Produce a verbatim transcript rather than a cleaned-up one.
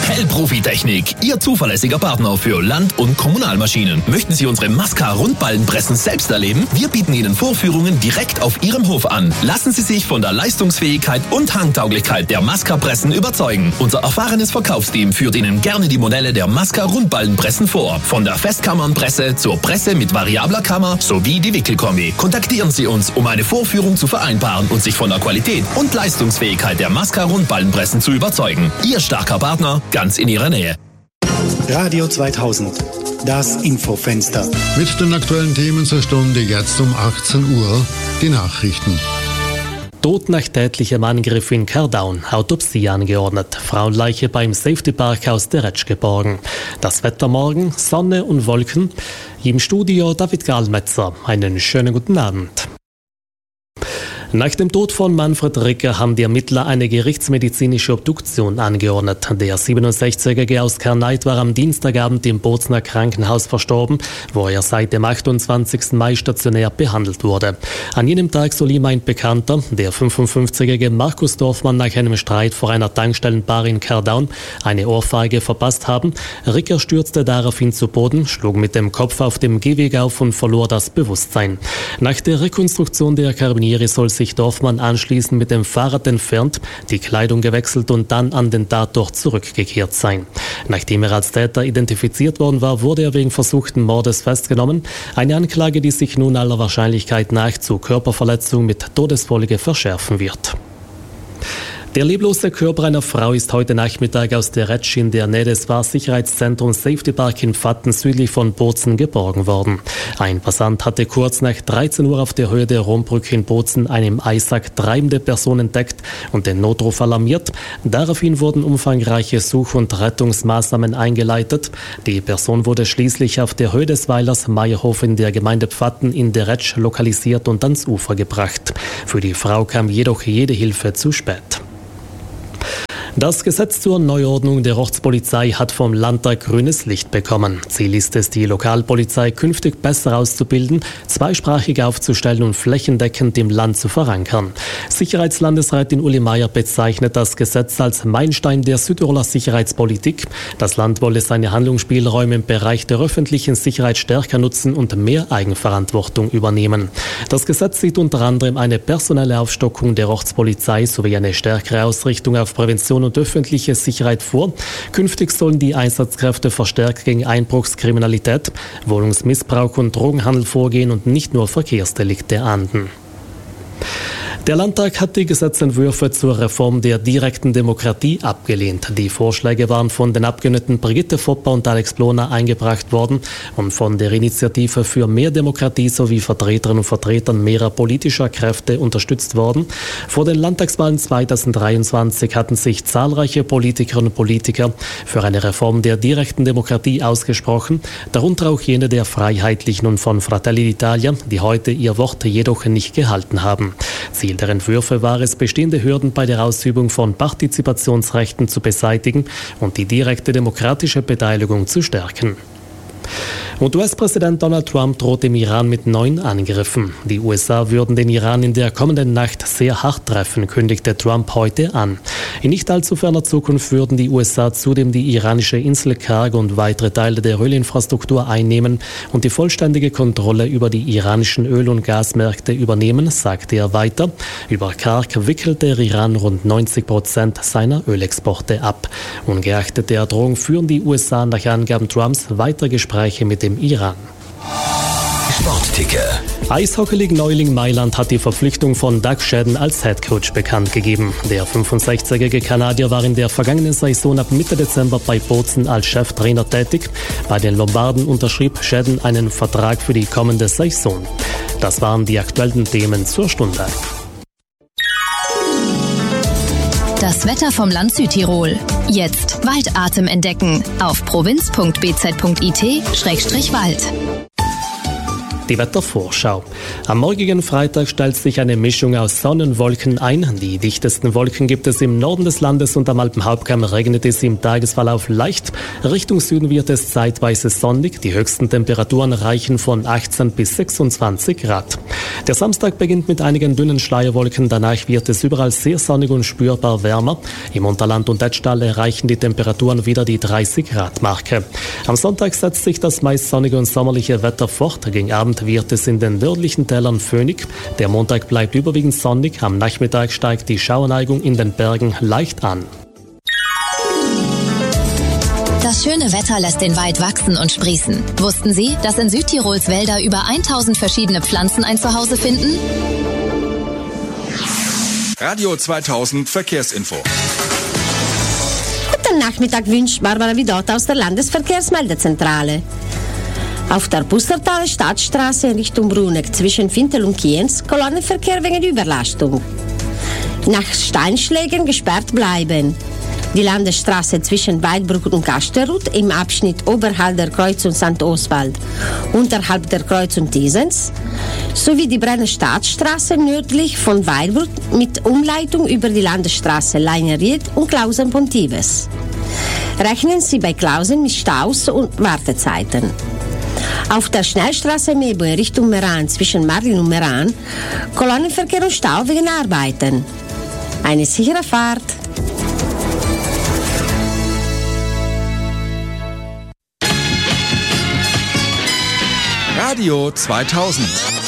Hell-Profi-Technik, Ihr zuverlässiger Partner für Land- und Kommunalmaschinen. Möchten Sie unsere Masca-Rundballenpressen selbst erleben? Wir bieten Ihnen Vorführungen direkt auf Ihrem Hof an. Lassen Sie sich von der Leistungsfähigkeit und Handtauglichkeit der Masca-Pressen überzeugen. Unser erfahrenes Verkaufsteam führt Ihnen gerne die Modelle der Masca-Rundballenpressen vor. Von der Festkammernpresse zur Presse mit variabler Kammer sowie die Wickelkombi. Kontaktieren Sie uns, um eine Vorführung zu vereinbaren und sich von der Qualität und Leistungsfähigkeit der Masca-Rundballenpressen zu überzeugen. Ihr starker Partner, ganz in Ihrer Nähe. Radio zweitausend, das Infofenster. Mit den aktuellen Themen zur Stunde jetzt um achtzehn Uhr die Nachrichten. Tod nach tätlichem Angriff in Cardown, Autopsie angeordnet, Frauenleiche beim Safety Park aus der Retsch geborgen. Das Wetter morgen, Sonne und Wolken. Im Studio David Gallmetzer. Einen schönen guten Abend. Nach dem Tod von Manfred Ricker haben die Ermittler eine gerichtsmedizinische Obduktion angeordnet. Der siebenundsechzigjährige aus Karneit war am Dienstagabend im Bozner Krankenhaus verstorben, wo er seit dem achtundzwanzigsten Mai stationär behandelt wurde. An jenem Tag soll ihm ein Bekannter, der fünfundfünfzigjährige Markus Dorfmann, nach einem Streit vor einer Tankstellenbar in Cardown eine Ohrfeige verpasst haben. Ricker stürzte daraufhin zu Boden, schlug mit dem Kopf auf dem Gehweg auf und verlor das Bewusstsein. Nach der Rekonstruktion der Carabinieri soll sich Dorfmann anschließend mit dem Fahrrad entfernt, die Kleidung gewechselt und dann an den Tatort zurückgekehrt sein. Nachdem er als Täter identifiziert worden war, wurde er wegen versuchten Mordes festgenommen. Eine Anklage, die sich nun aller Wahrscheinlichkeit nach zu Körperverletzung mit Todesfolge verschärfen wird. Der leblose Körper einer Frau ist heute Nachmittag aus der Retsch in der Nähe des Fahrsicherheitszentrums Safety Park in Vatten südlich von Bozen geborgen worden. Ein Passant hatte kurz nach dreizehn Uhr auf der Höhe der Rombrücke in Bozen eine im Eissack treibende Person entdeckt und den Notruf alarmiert. Daraufhin wurden umfangreiche Such- und Rettungsmaßnahmen eingeleitet. Die Person wurde schließlich auf der Höhe des Weilers Meierhof in der Gemeinde Pfatten in der Retsch lokalisiert und ans Ufer gebracht. Für die Frau kam jedoch jede Hilfe zu spät. Das Gesetz zur Neuordnung der Ortspolizei hat vom Landtag grünes Licht bekommen. Ziel ist es, die Lokalpolizei künftig besser auszubilden, zweisprachig aufzustellen und flächendeckend im Land zu verankern. Sicherheitslandesrätin Uli Meier bezeichnet das Gesetz als Meilenstein der Südtiroler Sicherheitspolitik. Das Land wolle seine Handlungsspielräume im Bereich der öffentlichen Sicherheit stärker nutzen und mehr Eigenverantwortung übernehmen. Das Gesetz sieht unter anderem eine personelle Aufstockung der Ortspolizei sowie eine stärkere Ausrichtung auf Prävention und öffentliche Sicherheit vor. Künftig sollen die Einsatzkräfte verstärkt gegen Einbruchskriminalität, Wohnungsmissbrauch und Drogenhandel vorgehen und nicht nur Verkehrsdelikte ahnden. Der Landtag hat die Gesetzentwürfe zur Reform der direkten Demokratie abgelehnt. Die Vorschläge waren von den Abgeordneten Brigitte Fopper und Alex Ploner eingebracht worden und von der Initiative für mehr Demokratie sowie Vertreterinnen und Vertretern mehrerer politischer Kräfte unterstützt worden. Vor den Landtagswahlen zweitausenddreiundzwanzig hatten sich zahlreiche Politikerinnen und Politiker für eine Reform der direkten Demokratie ausgesprochen, darunter auch jene der Freiheitlichen und von Fratelli d'Italia, die heute ihr Wort jedoch nicht gehalten haben. Ziel der Entwürfe war es, bestehende Hürden bei der Ausübung von Partizipationsrechten zu beseitigen und die direkte demokratische Beteiligung zu stärken. Und U S-Präsident Donald Trump droht dem Iran mit neuen Angriffen. Die U S A würden den Iran in der kommenden Nacht sehr hart treffen, kündigte Trump heute an. In nicht allzu ferner Zukunft würden die U S A zudem die iranische Insel Karg und weitere Teile der Ölinfrastruktur einnehmen und die vollständige Kontrolle über die iranischen Öl- und Gasmärkte übernehmen, sagte er weiter. Über Karg wickelt der Iran rund neunzig Prozent seiner Ölexporte ab. Ungeachtet der Drohung führen die U S A nach Angaben Trumps weitere Gespräche mit dem Iran. Sportticker. Eishockey-League-Neuling Mailand hat die Verpflichtung von Doug Shedden als Headcoach bekannt gegeben. Der fünfundsechzigjährige Kanadier war in der vergangenen Saison ab Mitte Dezember bei Bozen als Cheftrainer tätig. Bei den Lombarden unterschrieb Shedden einen Vertrag für die kommende Saison. Das waren die aktuellen Themen zur Stunde. Das Wetter vom Land Südtirol. Jetzt Waldatem entdecken auf provinz punkt b z punkt i t Schrägstrich Wald. Die Wettervorschau. Am morgigen Freitag stellt sich eine Mischung aus Sonne und Wolken ein. Die dichtesten Wolken gibt es im Norden des Landes und am Alpenhauptkamm regnet es im Tagesverlauf leicht. Richtung Süden wird es zeitweise sonnig. Die höchsten Temperaturen reichen von achtzehn bis sechsundzwanzig Grad. Der Samstag beginnt mit einigen dünnen Schleierwolken. Danach wird es überall sehr sonnig und spürbar wärmer. Im Unterland und Etschtal erreichen die Temperaturen wieder die dreißig Grad Marke. Am Sonntag setzt sich das meist sonnige und sommerliche Wetter fort. Gegen Abend wird es in den nördlichen Tälern föhnig. Der Montag bleibt überwiegend sonnig. Am Nachmittag steigt die Schauerneigung in den Bergen leicht an. Das schöne Wetter lässt den Wald wachsen und sprießen. Wussten Sie, dass in Südtirols Wälder über tausend verschiedene Pflanzen ein Zuhause finden? Radio zweitausend Verkehrsinfo. Guten Nachmittag wünscht Barbara Vidot aus der Landesverkehrsmeldezentrale. Auf der Pustertaler Stadtstraße in Richtung Bruneck zwischen Fintel und Kienz Kolonnenverkehr wegen Überlastung. Nach Steinschlägen gesperrt bleiben. Die Landesstraße zwischen Weidbruck und Kasterud im Abschnitt oberhalb der Kreuzung Sankt Oswald, unterhalb der Kreuzung Thiesens, sowie die Brenner Stadtstraße nördlich von Weidbruck mit Umleitung über die Landesstraße Leineried und Klausen-Pontives. Rechnen Sie bei Klausen mit Staus und Wartezeiten. Auf der Schnellstraße Mebo in Richtung Meran zwischen Marlin und Meran Kolonnenverkehr und Stau wegen Arbeiten. Eine sichere Fahrt. Radio zweitausend.